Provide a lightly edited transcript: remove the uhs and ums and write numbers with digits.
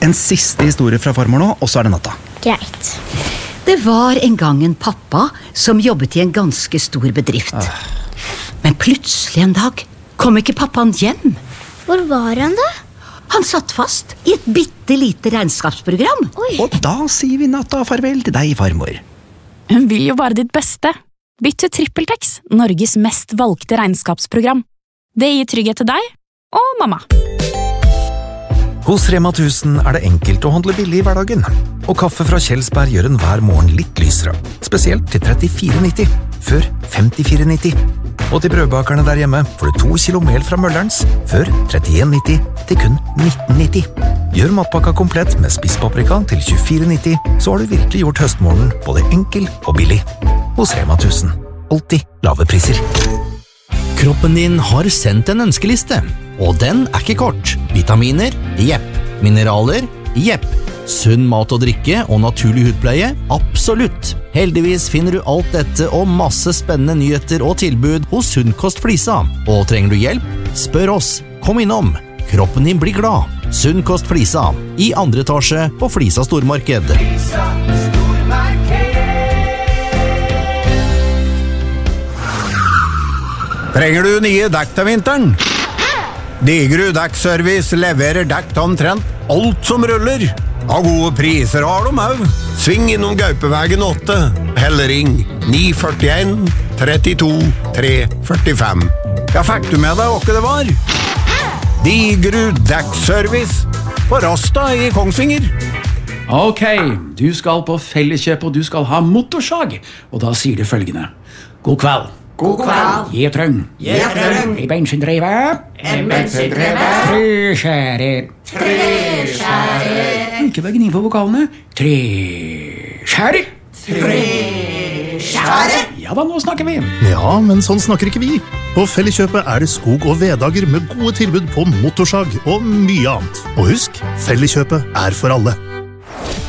En siste historie fra farmor nå, og så det natta. Greit. Det var en gang en pappa som jobbet i en ganske stor bedrift. Men plutselig en dag kom ikke pappaen hjem. Hvor var han da? Han satt fast i et bittelite regnskapsprogram. Oi. Og da sier vi natta farvel til deg, farmor. Hun vil jo bare ditt beste. Bytt til TrippelTex, Norges mest valgte regnskapsprogram. Det gir trygghet til deg og mamma. Hos Rema 1000 det enkelt å handle billig i hverdagen. Og kaffe fra Kjelsberg gjør en hver morgen litt lysere. Spesielt til 34,90, før 54,90. Og til brødbakerne der hjemme får du 2 kilo mel fra Møllerens, før 31,90 til kun 19,90. Gjør matpakka komplett med spisspaprika til 24,90, så har du virkelig gjort høstmorgen både enkel og billig. Hos Rema 1000. Alltid lave priser. Kroppen din har sendt en ønskeliste, og den ikke kort. Vitaminer? Jepp. Mineraler? Jepp. Sunn mat og drikke og naturlig hudpleie? Absolutt. Heldigvis finner du alt dette og masse spennende nyheter og tilbud hos Sunnkost Flisa. Og trenger du hjelp? Spør oss. Kom innom. Kroppen din blir glad. Sunnkost Flisa. I 2. etasje på Flisa Stormarked. Trenger du nye dekk til vinteren? Digerud Dekkservice leverer dekk til omtrent alt som ruller. Av gode priser har de også. Sving innom Gaupevegen 8, eller ring 941 32 345. Ja, fikk du med deg hva det var? Digerud Dekkservice på Rasta i Kongsvinger. Ok, du skal på Felleskjøp og du skal ha motorsag, og da sier du følgende. God kveld. God kveld. Gjetrøng. Gjetrøng. En bensindrevet. En bensindrevet. Treskjærer. Treskjærer. Ikke begge på vokalene. Treskjærer. Treskjærer. Ja da, nå snakker vi. Ja, men sånn snakker ikke vi. På Felleskjøpet det skog- og veddager med gode tilbud på motorsag og mye annet. Og husk, Felleskjøpet for alle.